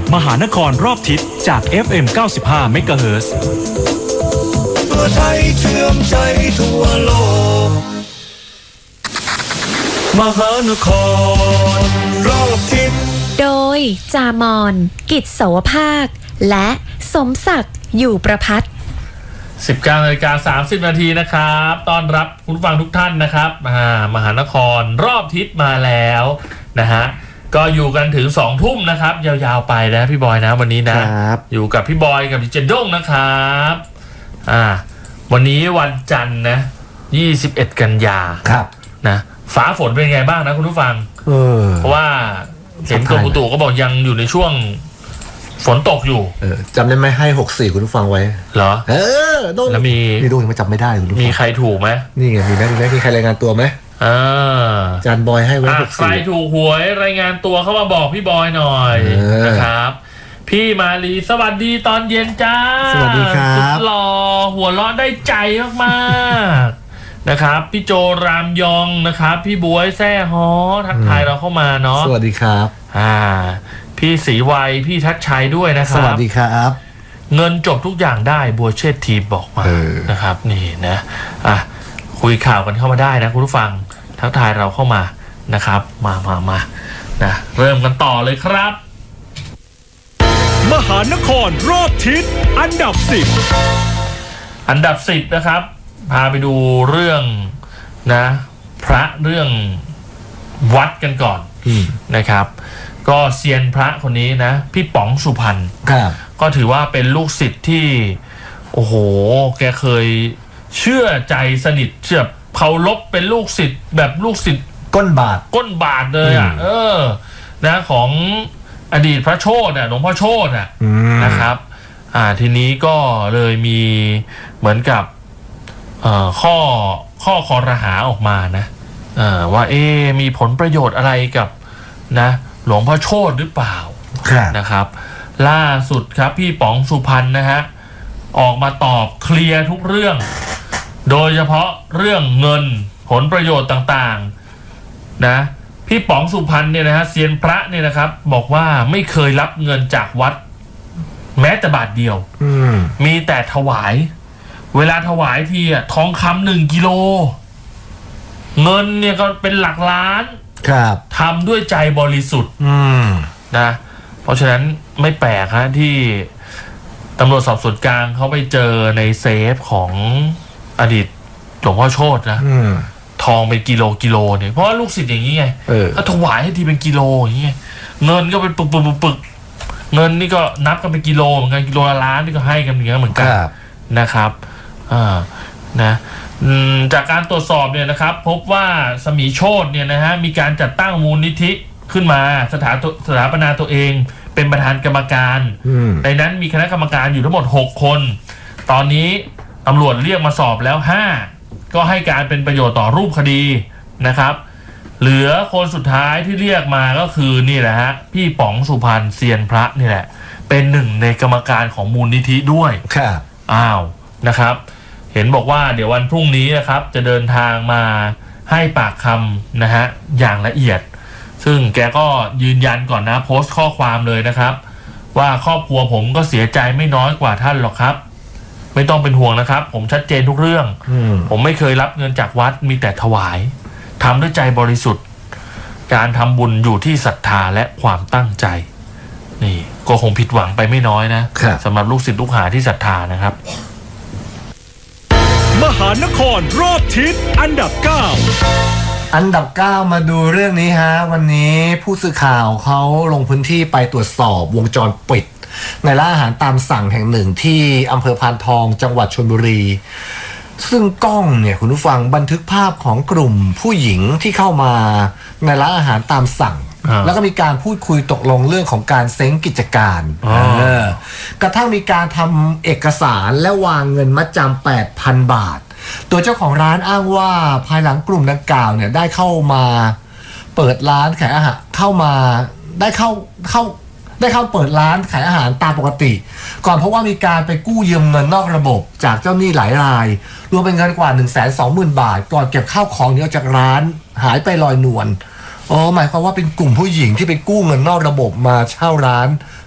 มหานครรอบทิศจาก FM 95 MHz ทั่วไทยเชื่อมใจทั่วโลกมหานครรอบทิศโดยจามอนกิจโสภาคและสมศักดิ์อยู่ประภัต 19:30 นาทีนะครับต้อนรับคุณผู้ฟังทุกท่านนะครับมหานครรอบทิศมาแล้วนะฮะก็อยู่กันถึง 20:00 นนะครับยาวๆไปนะพี่บอยนะวันนี้นะอยู่กับพี่บอยกับดิเจด้งนะครับวันนี้วันจันทร์นะ21 กันยาครับนะฟ้าฝนเป็นไงบ้างนะคุณผู้ฟังเพราะว่าเห็นกรมอุตุก็บอกยังอยู่ในช่วงฝนตกอยู่จำได้ไหมให้64คุณผู้ฟังไว้เหรอแล้วมีดูยังไม่จำไม่ได้คุณผู้ฟังมีใครถูกไหมนี่ไงมีไหมมีใครรายงานตัวไหมจานบอยให้ไว้64 ใครถูกหวยรายงานตัวเข้ามาบอกพี่บอยหน่อยนะครับพี่มาลีสวัสดีตอนเย็นจ้าสวัสดีครับสุดหล่อหัวเราะได้ใจมากๆนะครับพี่โจรามยองนะครับพี่บวยแซ่ฮอทักทายเราเข้ามาเนาะสวัสดีครับพี่ศรีวัยพี่ทัชชัยด้วยนะครับสวัสดีครับเงินจบทุกอย่างได้บัวเชษทีบอกมานะครับนี่นะคุยข่าวกันเข้ามาได้นะคุณผู้ฟังทักทายเราเข้ามานะครับมานะเริ่มกันต่อเลยครับมหานครรอบทิศอันดับ 10นะครับพาไปดูเรื่องนะพระเรื่องวัดกันก่อนนะครับก็เซียนพระคนนี้นะพี่ป๋องสุพรรณก็ถือว่าเป็นลูกศิษย์ที่โอ้โหแกเคยเชื่อใจสนิทเชื่อเคารพเป็นลูกศิษย์แบบลูกศิษย์ก้นบาทเลยนะของอดีตพระโชติหลวงพ่อโชตินะครับทีนี้ก็เลยมีเหมือนกับข้อคอรหาออกมานะว่ามีผลประโยชน์อะไรกับนะหลวงพ่อโชติหรือเปล่านะครับล่าสุดครับพี่ป๋องสุพรรณนะฮะออกมาตอบเคลียร์ทุกเรื่องโดยเฉพาะเรื่องเงินผลประโยชน์ต่างๆนะพี่ป๋องสุพรรณเนี่ยนะฮะเซียนพระเนี่ยนะครับบอกว่าไม่เคยรับเงินจากวัดแม้แต่บาทเดียวมีแต่ถวายเวลาถวายทีทองคำ1 กิโลเงินเนี่ยก็เป็นหลักล้านทำด้วยใจบริสุทธิ์นะเพราะฉะนั้นไม่แปลกฮะที่ตำรวจสอบสวนกลางเขาไปเจอในเซฟของอดีตหลวงพ่อโชตินะทองเป็นกิโลเนี่ยเพราะว่าลูกศิษย์อย่างนี้ไงถ้าถวายให้ทีเป็นกิโลอย่างนี้เงินก็เป็นปึกเงินนี่ก็นับกันเป็นกิโลเหมือนกันกิโลละล้านนี่ก็ให้กันอย่างนี้เหมือนกันนะครับนะจากการตรวจสอบเนี่ยนะครับพบว่าสมีโชติเนี่ยนะฮะมีการจัดตั้งมูลนิธิขึ้นมาสถาปนาตัวเองเป็นประธานกรรมการในนั้นมีคณะกรรมการอยู่ทั้งหมด6 คนตอนนี้ตำรวจเรียกมาสอบแล้ว5ก็ให้การเป็นประโยชน์ต่อรูปคดีนะครับเหลือคนสุดท้ายที่เรียกมาก็คือนี่แหละฮะพี่ป๋องสุพรรณเซียนพระนี่แหละเป็นหนึ่งในกรรมการของมูลนิธิด้วยนะครับเห็นบอกว่าเดี๋ยววันพรุ่งนี้นะครับจะเดินทางมาให้ปากคำนะฮะอย่างละเอียดซึ่งแกก็ยืนยันก่อนนะโพสต์ข้อความเลยนะครับว่าครอบครัวผมก็เสียใจไม่น้อยกว่าท่านหรอกครับไม่ต้องเป็นห่วงนะครับผมชัดเจนทุกเรื่องผมไม่เคยรับเงินจากวัดมีแต่ถวายทำด้วยใจบริสุทธิ์การทำบุญอยู่ที่ศรัทธาและความตั้งใจนี่ก็คงผิดหวังไปไม่น้อยนะสำหรับลูกศิษย์ลูกหาที่ศรัทธานะครับมหานครรอบทิศอันดับ 9มาดูเรื่องนี้ฮะวันนี้ผู้สื่อข่าวเขาลงพื้นที่ไปตรวจสอบวงจรปิดในร้านอาหารตามสั่งแห่งหนึ่งที่อำเภอพานทองจังหวัดชลบุรีซึ่งกล้องเนี่ยคุณผู้ฟังบันทึกภาพของกลุ่มผู้หญิงที่เข้ามาในร้านอาหารตามสั่งแล้วก็มีการพูดคุยตกลงเรื่องของการเซ้งกิจการกระทั่งมีการทำเอกสารและวางเงินมัดจำ 8,000 บาทตัวเจ้าของร้านอ้างว่าภายหลังกลุ่มดังกล่าวเนี่ยได้เข้ามาเปิดร้านขายอาหารได้เข้าเปิดร้านขายอาหารตามปกติก่อนเพราะว่ามีการไปกู้ยืมเงินนอกระบบจากเจ้าหนี้หลายรายรวมเป็นเงินกว่า 120,000 บาทก่อนเก็บข้าวของนี้ออกจากร้านหายไปลอยนวลหมายความว่าเป็นกลุ่มผู้หญิงที่ไปกู้เงินนอกระบบมาเช่าร้าน